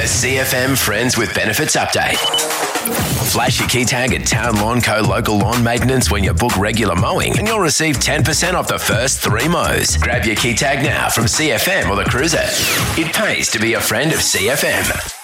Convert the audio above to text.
A CFM Friends with Benefits update. Flash your key tag at Town Lawn Co. local lawn maintenance when you book regular mowing and you'll receive 10% off the first 3 mows. Grab your key tag now from CFM or the Cruiser. It pays to be a friend of CFM.